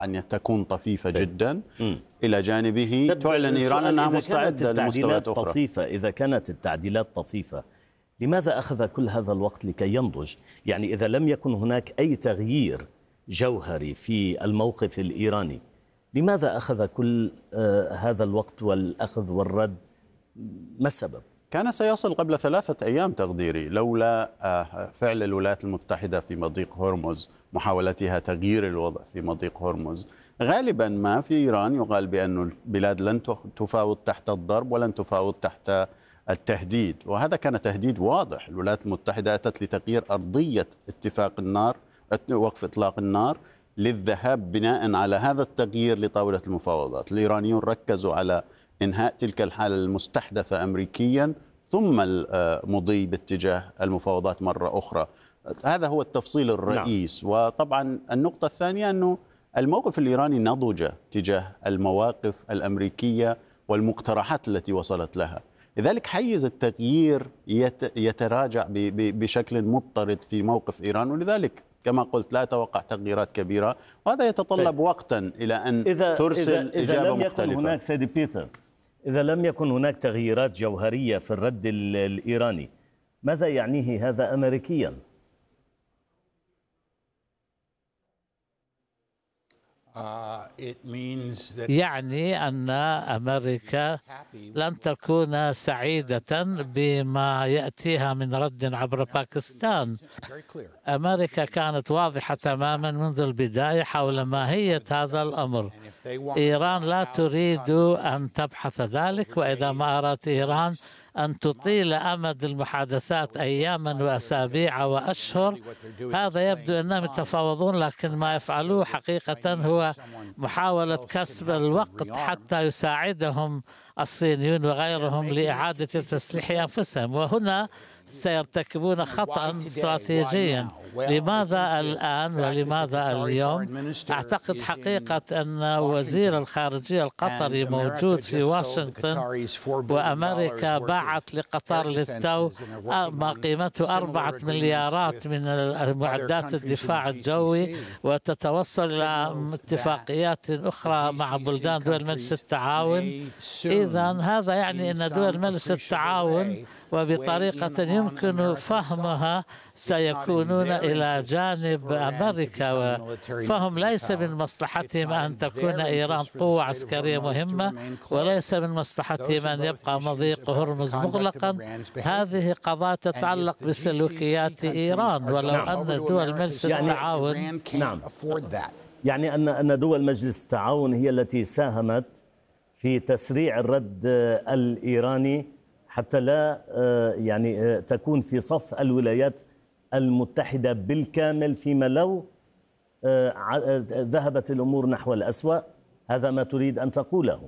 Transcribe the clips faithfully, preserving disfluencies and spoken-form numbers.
أن تكون طفيفة جدا. م. إلى جانبه تعلن إيران أنها مستعدة لمستويات أخرى. طفيفة إذا كانت التعديلات طفيفة، لماذا أخذ كل هذا الوقت لكي ينضج؟ يعني إذا لم يكن هناك أي تغيير جوهري في الموقف الإيراني، لماذا أخذ كل آه هذا الوقت والأخذ والرد؟ ما السبب؟ كان سيصل قبل ثلاثة أيام تقديري، لولا آه فعل الولايات المتحدة في مضيق هرمز، محاولتها تغيير الوضع في مضيق هرمز. غالبا ما في إيران يقال بأن البلاد لن تفاوض تحت الضرب ولن تفاوض تحت التهديد، وهذا كان تهديد واضح. الولايات المتحدة أتت لتغيير أرضية اتفاق النار، وقف إطلاق النار، للذهاب بناء على هذا التغيير لطاولة المفاوضات. الإيرانيون ركزوا على إنهاء تلك الحالة المستحدثة أمريكيا، ثم المضي باتجاه المفاوضات مرة أخرى. هذا هو التفصيل الرئيس. نعم. وطبعا النقطة الثانية أنه الموقف الإيراني نضج تجاه المواقف الأمريكية والمقترحات التي وصلت لها، لذلك حيز التغيير يتراجع بشكل مضطرد في موقف إيران، ولذلك كما قلت لا أتوقع تغييرات كبيرة، وهذا يتطلب وقتا إلى أن إذا ترسل إذا إذا إجابة لم مختلفة. يكن هناك سيدي بيتر، إذا لم يكن هناك تغييرات جوهرية في الرد الإيراني، ماذا يعنيه هذا أمريكيا؟ يعني أن أمريكا لن تكون سعيدة بما يأتيها من رد عبر باكستان. أمريكا كانت واضحة تماما منذ البداية حول ماهية هذا الأمر. إيران لا تريد أن تبحث ذلك، وإذا ما أرادت إيران أن تطيل أمد المحادثات أياما وأسابيع وأشهر، هذا يبدو أنهم يتفاوضون، لكن ما يفعلوه حقيقة هو محاولة كسب الوقت حتى يساعدهم الصينيون وغيرهم لإعادة تسليح أنفسهم، وهنا سيرتكبون خطأ استراتيجيا. لماذا الآن ولماذا اليوم؟ أعتقد حقيقة أن وزير الخارجية القطري موجود في واشنطن، وأمريكا باعت لقطر للتو ما قيمته أربعة مليارات من معدات الدفاع الجوي، وتتوصل إلى اتفاقيات أخرى مع بلدان دول مجلس التعاون. إذن هذا يعني أن دول مجلس التعاون وبطريقة يمكن فهمها سيكونون إلى جانب أمريكا، فهم ليس من مصلحتهم أن تكون إيران قوة عسكرية مهمة، وليس من مصلحتهم أن يبقى مضيق هرمز مغلقا. هذه قضايا تتعلق بسلوكيات إيران، ولو نعم. أن دول مجلس التعاون نعم. يعني أن أن دول مجلس التعاون هي التي ساهمت في تسريع الرد الإيراني حتى لا يعني تكون في صف الولايات المتحدة بالكامل، فيما لو ذهبت الأمور نحو الأسوأ. هذا ما تريد أن تقوله؟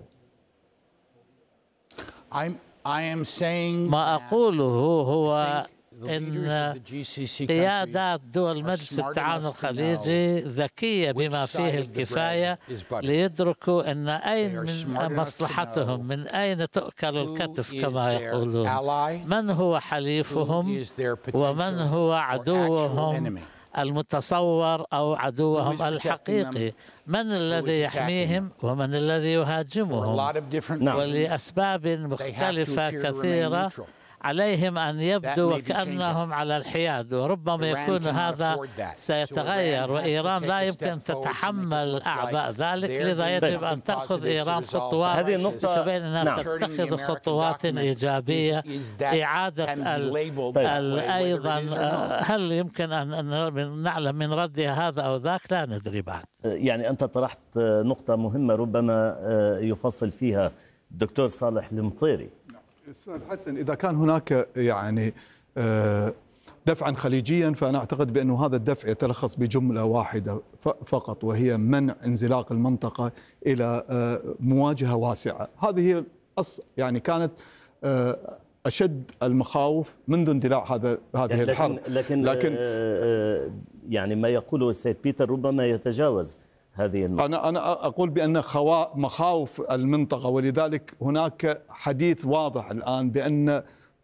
ما أقوله هو إن قيادات دول مجلس التعاون الخليجي ذكية بما فيه الكفاية ليدركوا أن أين من مصلحتهم، من أين تؤكل الكتف كما يقولون، من هو حليفهم ومن هو عدوهم المتصور أو عدوهم الحقيقي، من الذي يحميهم ومن الذي يهاجمهم. ولأسباب مختلفة كثيرة عليهم أن يبدو وكأنهم على الحياد، وربما يكون هذا سيتغير، وإيران لا يمكن تتحمل أعباء ذلك، لذا يجب أن تأخذ إيران خطوات. هذه النقطة تبين أنها نعم. تتخذ خطوات إيجابية. إعادة ال أيضا هل يمكن أن نعلم من ردها هذا أو ذاك؟ لا ندري بعد. يعني أنت طرحت نقطة مهمة ربما يفصل فيها الدكتور صالح المطيري. استاذ حسن، إذا كان هناك يعني دفعا خليجيا، فأنا أعتقد بأن هذا الدفع يتلخص بجملة واحدة فقط، وهي منع انزلاق المنطقة إلى مواجهة واسعة. هذه هي يعني كانت أشد المخاوف منذ اندلاع هذا هذه يعني الحرب. لكن, لكن يعني ما يقوله السيد بيتر ربما يتجاوز هذه النقطة. أنا أنا أقول بأن مخاوف المنطقة، ولذلك هناك حديث واضح الآن بأن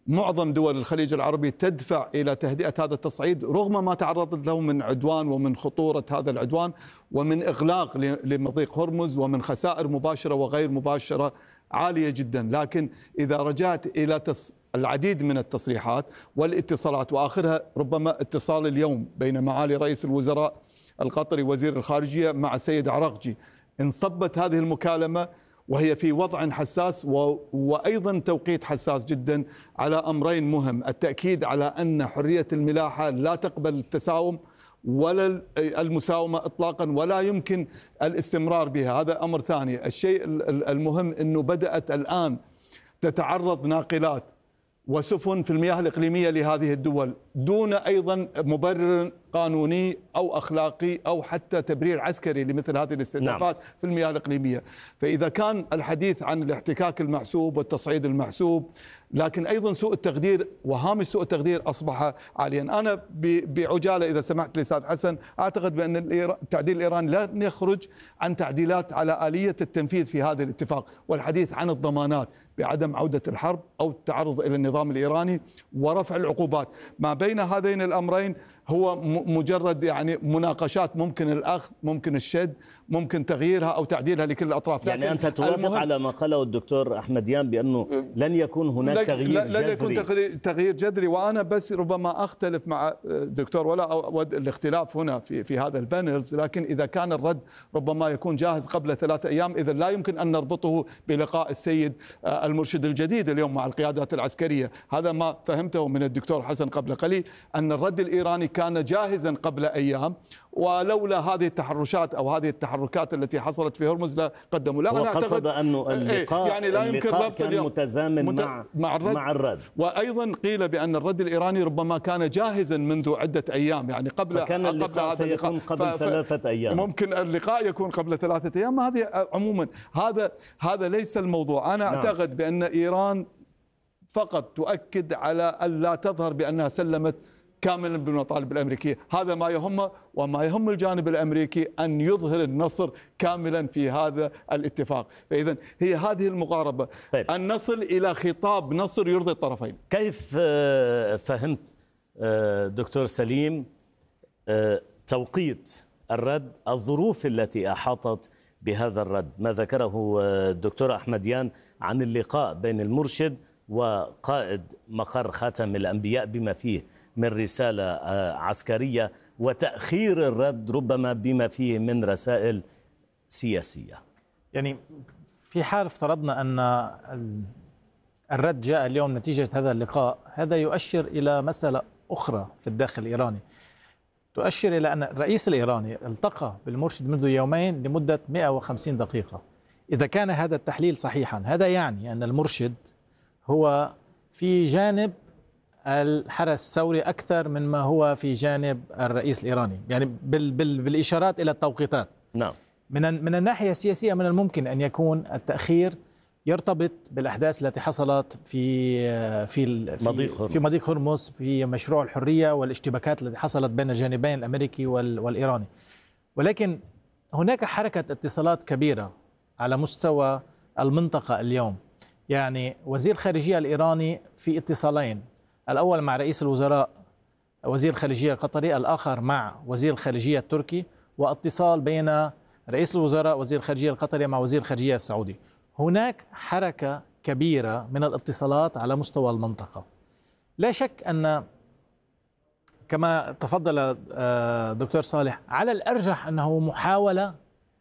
معظم دول الخليج العربي تدفع إلى تهدئة هذا التصعيد رغم ما تعرضت له من عدوان ومن خطورة هذا العدوان ومن إغلاق لمضيق هرمز ومن خسائر مباشرة وغير مباشرة عالية جدا. لكن إذا رجعت إلى العديد من التصريحات والاتصالات، وآخرها ربما اتصال اليوم بين معالي رئيس الوزراء القطري وزير الخارجية مع السيد عراقجي، انصبت هذه المكالمة وهي في وضع حساس وأيضا توقيت حساس جدا على أمرين مهم: التأكيد على أن حرية الملاحة لا تقبل التساوم ولا المساومة إطلاقا، ولا يمكن الاستمرار بها. هذا أمر ثاني. الشيء المهم أنه بدأت الآن تتعرض ناقلات وسفن في المياه الإقليمية لهذه الدول دون أيضا مبرر قانوني أو أخلاقي أو حتى تبرير عسكري لمثل هذه الاستهدافات نعم. في المياه الإقليمية. فإذا كان الحديث عن الاحتكاك المحسوب والتصعيد المحسوب، لكن أيضا سوء التقدير وهامش سوء التقدير أصبح عاليا. أنا بعجالة إذا سمحت لي أستاذ حسن، أعتقد بأن التعديل الإيراني لن يخرج عن تعديلات على آلية التنفيذ في هذا الاتفاق، والحديث عن الضمانات بعدم عودة الحرب أو التعرض إلى النظام الإيراني ورفع العقوبات. ما بين هذين الأمرين هو مجرد يعني مناقشات، ممكن الأخذ ممكن الشد ممكن تغييرها أو تعديلها لكل الأطراف. يعني أنت توافق على ما قاله الدكتور أحمديان بأنه لن يكون هناك تغيير جذري؟ لن يكون تغيير جذري. وأنا بس ربما أختلف مع الدكتور ولا أود الاختلاف هنا في في هذا البانلز، لكن إذا كان الرد ربما يكون جاهز قبل ثلاثة أيام، إذا لا يمكن أن نربطه بلقاء السيد المرشد الجديد اليوم مع القيادات العسكرية. هذا ما فهمته من الدكتور حسن قبل قليل، أن الرد الإيراني كان جاهزا قبل أيام، ولولا هذه التحرشات أو هذه التحركات التي حصلت في هرمز لا قدموا. لا، أنا قصد أنه اللقاء يعني لا يمكن اللقاء ربط كان اليوم متزامن مت... مع مع الرد. مع الرد. وأيضا قيل بأن الرد الإيراني ربما كان جاهزا منذ عدة أيام، يعني قبل فكان اللقاء قبل هذا اللقاء سيكون قبل ف... ثلاثة أيام. ممكن اللقاء يكون قبل ثلاثة أيام. هذه عموما هذا هذا ليس الموضوع. أنا نعم. أعتقد بأن إيران فقط تؤكد على أن لا تظهر بأنها سلمت كاملا بالمطالب الأمريكية. هذا ما يهمه، وما يهم الجانب الأمريكي أن يظهر النصر كاملا في هذا الاتفاق. فإذا هي هذه المقاربة، طيب. أن نصل إلى خطاب نصر يرضي الطرفين. كيف فهمت دكتور سليم توقيت الرد، الظروف التي أحاطت بهذا الرد؟ ما ذكره الدكتور أحمديان عن اللقاء بين المرشد وقائد مقر خاتم الأنبياء بما فيه من رسالة عسكرية، وتأخير الرد ربما بما فيه من رسائل سياسية. يعني في حال افترضنا أن الرد جاء اليوم نتيجة هذا اللقاء، هذا يؤشر إلى مسألة أخرى في الداخل الإيراني، تؤشر إلى أن الرئيس الإيراني التقى بالمرشد منذ يومين لمدة مئة وخمسين دقيقة. إذا كان هذا التحليل صحيحا، هذا يعني أن المرشد هو في جانب الحرس الثوري أكثر من ما هو في جانب الرئيس الإيراني، يعني بال بال بالإشارات إلى التوقيتات. نعم. من من الناحية السياسية من الممكن أن يكون التأخير يرتبط بالأحداث التي حصلت في في في مضيق هرمز. في مضيق هرمز، في مشروع الحرية والاشتباكات التي حصلت بين الجانبين الأمريكي والإيراني. ولكن هناك حركة اتصالات كبيرة على مستوى المنطقة اليوم. يعني وزير الخارجية الإيراني في اتصالين، الأول مع رئيس الوزراء وزير الخارجية القطري، الآخر مع وزير الخارجية التركي، واتصال بين رئيس الوزراء وزير الخارجية القطري مع وزير الخارجية السعودي. هناك حركة كبيرة من الاتصالات على مستوى المنطقة. لا شك أن كما تفضل دكتور صالح، على الأرجح أنه محاولة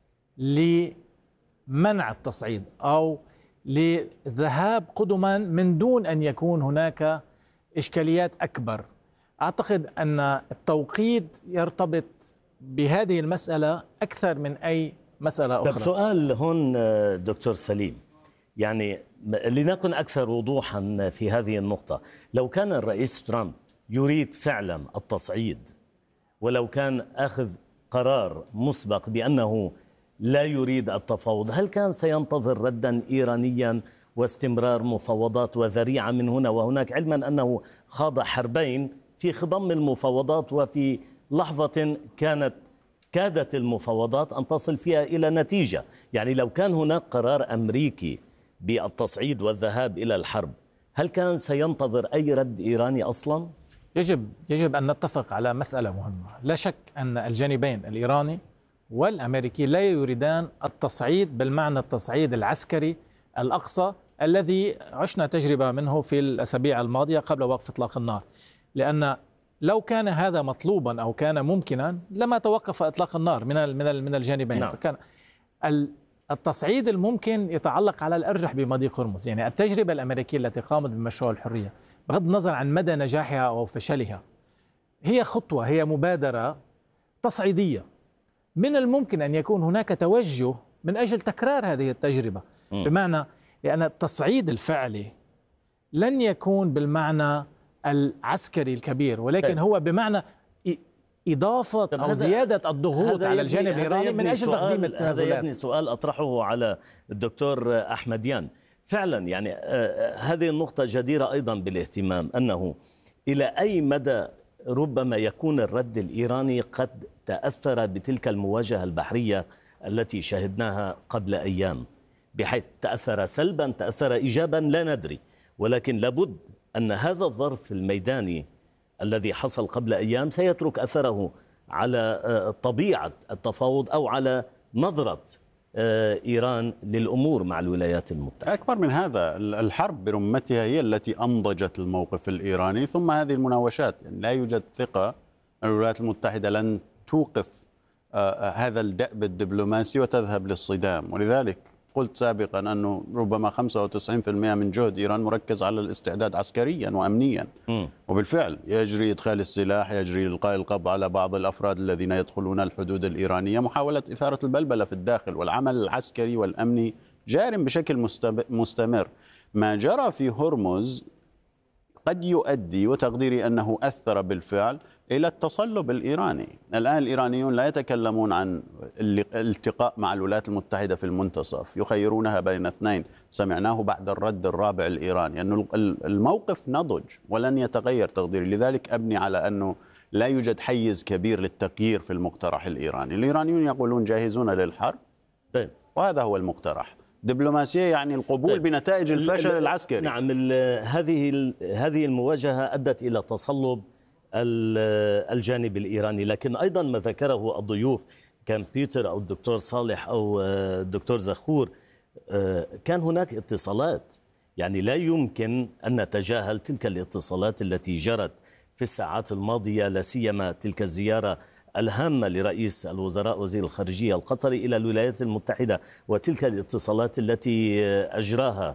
لمنع التصعيد أو لذهاب قدما من دون أن يكون هناك إشكاليات أكبر. أعتقد أن التوقيت يرتبط بهذه المسألة أكثر من أي مسألة أخرى. طب سؤال هون دكتور سليم، يعني لنكن أكثر وضوحا في هذه النقطة. لو كان الرئيس ترامب يريد فعلا التصعيد، ولو كان أخذ قرار مسبق بأنه لا يريد التفاوض، هل كان سينتظر ردا إيرانيا واستمرار مفاوضات وذريعة من هنا وهناك، علما أنه خاض حربين في خضم المفاوضات، وفي لحظة كانت كادت المفاوضات أن تصل فيها إلى نتيجة؟ يعني لو كان هناك قرار أمريكي بالتصعيد والذهاب إلى الحرب، هل كان سينتظر أي رد إيراني أصلا؟ يجب يجب أن نتفق على مسألة مهمة. لا شك أن الجانبين الإيراني والأمريكي لا يريدان التصعيد بالمعنى التصعيد العسكري الأقصى الذي عشنا تجربة منه في الأسابيع الماضية قبل وقف إطلاق النار، لأن لو كان هذا مطلوبا أو كان ممكنا لما توقف إطلاق النار من من من الجانبين. نعم. فكان التصعيد الممكن يتعلق على الأرجح بمضيق هرمز. يعني التجربة الأمريكية التي قامت بمشروع الحرية بغض النظر عن مدى نجاحها أو فشلها هي خطوة، هي مبادرة تصعيدية. من الممكن أن يكون هناك توجه من أجل تكرار هذه التجربة، م. بمعنى لأن التصعيد الفعلي لن يكون بالمعنى العسكري الكبير، ولكن طيب. هو بمعنى إضافة أو زيادة الضغوط على الجانب الإيراني من أجل تقديم التنازلات. هذا يبني سؤال أطرحه على الدكتور أحمديان. فعلا يعني هذه النقطة جديرة أيضا بالاهتمام، أنه إلى أي مدى ربما يكون الرد الإيراني قد تأثر بتلك المواجهة البحرية التي شهدناها قبل أيام، بحيث تأثر سلبا تأثر إيجابا لا ندري، ولكن لابد أن هذا الظرف الميداني الذي حصل قبل أيام سيترك أثره على طبيعة التفاوض أو على نظرة إيران للأمور مع الولايات المتحدة. أكبر من هذا، الحرب برمتها هي التي أنضجت الموقف الإيراني ثم هذه المناوشات. يعني لا يوجد ثقة أن الولايات المتحدة لن توقف هذا الدأب الدبلوماسي وتذهب للصدام، ولذلك قلت سابقا أنه ربما خمسة وتسعين بالمئة من جهد إيران مركز على الاستعداد عسكريا وأمنيا، م. وبالفعل يجري إدخال السلاح، يجري إلقاء القبض على بعض الأفراد الذين يدخلون الحدود الإيرانية، محاولة إثارة البلبلة في الداخل، والعمل العسكري والأمني جار بشكل مستمر. ما جرى في هرمز قد يؤدي، وتقديري أنه أثر بالفعل، إلى التصلب الإيراني. الآن الإيرانيون لا يتكلمون عن الالتقاء مع الولايات المتحدة في المنتصف، يخيرونها بين اثنين، سمعناه بعد الرد الرابع الإيراني، أنه الموقف نضج ولن يتغير تقديري. لذلك أبني على أنه لا يوجد حيز كبير للتغيير في المقترح الإيراني. الإيرانيون يقولون جاهزون للحرب، طيب. وهذا هو المقترح. دبلوماسية يعني القبول طيب. بنتائج الفشل العسكري. نعم، هذه هذه المواجهة أدت إلى تصلب الجانب الإيراني، لكن أيضا ما ذكره الضيوف كان بيتر أو الدكتور صالح أو الدكتور زخور، كان هناك اتصالات. يعني لا يمكن أن نتجاهل تلك الاتصالات التي جرت في الساعات الماضية، لا سيما تلك الزيارة الهامة لرئيس الوزراء وزير الخارجية القطري إلى الولايات المتحدة، وتلك الاتصالات التي أجراها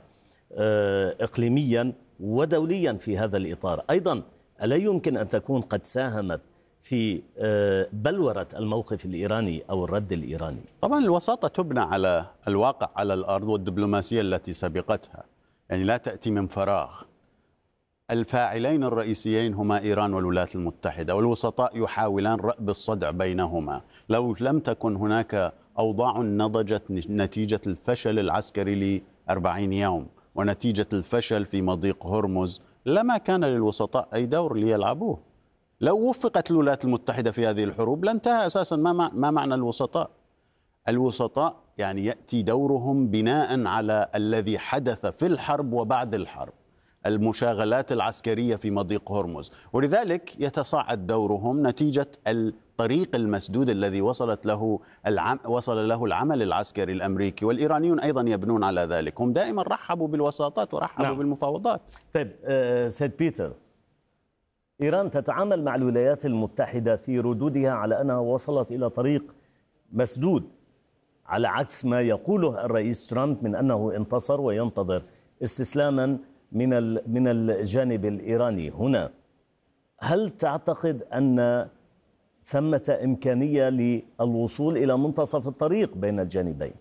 إقليميا ودوليا في هذا الإطار. أيضا ألا يمكن أن تكون قد ساهمت في بلورة الموقف الإيراني أو الرد الإيراني؟ طبعا الوساطة تبنى على الواقع على الأرض والدبلوماسية التي سبقتها، يعني لا تأتي من فراغ. الفاعلين الرئيسيين هما إيران والولايات المتحدة، والوسطاء يحاولان رأب الصدع بينهما. لو لم تكن هناك أوضاع نضجت نتيجة الفشل العسكري لأربعين يوم ونتيجة الفشل في مضيق هرمز، لما كان للوسطاء أي دور ليلعبوه. لو وفقت الولايات المتحدة في هذه الحروب لانتهى أساسا ما ما معنى الوسطاء. الوسطاء يعني يأتي دورهم بناء على الذي حدث في الحرب وبعد الحرب، المشاغلات العسكرية في مضيق هرمز، ولذلك يتصاعد دورهم نتيجة الطريق المسدود الذي وصلت له العم وصل له العمل العسكري الأمريكي. والإيرانيون أيضا يبنون على ذلك، هم دائما رحبوا بالوساطات ورحبوا نعم. بالمفاوضات. طيب آه سيد بيتر، إيران تتعامل مع الولايات المتحدة في ردودها على أنها وصلت إلى طريق مسدود، على عكس ما يقوله الرئيس ترامب من أنه انتصر وينتظر استسلاما من من الجانب الإيراني. هنا هل تعتقد أن ثمة إمكانية للوصول إلى منتصف الطريق بين الجانبين؟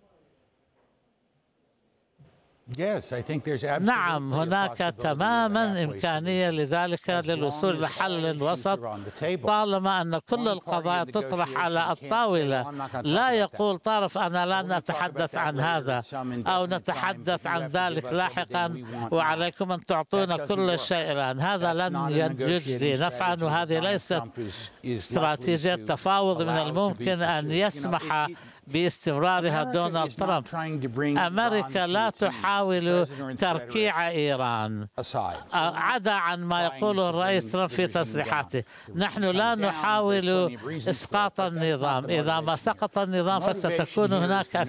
نعم، هناك تماما إمكانية لذلك للوصول لحل وسط، طالما أن كل القضايا تطرح على الطاولة. لا يقول طرف أنا لن نتحدث عن هذا أو نتحدث عن ذلك لاحقا وعليكم أن تعطونا كل شيء الآن. هذا لن يجدي نفعا، وهذه ليست استراتيجية تفاوض. من الممكن أن يسمح باستمرارها دونالد ترامب. أمريكا لا تحاول تركيع إيران عدا عن ما يقوله الرئيس ترامب في تصريحاته. نحن لا نحاول إسقاط النظام. إذا ما سقط النظام فستكون هناك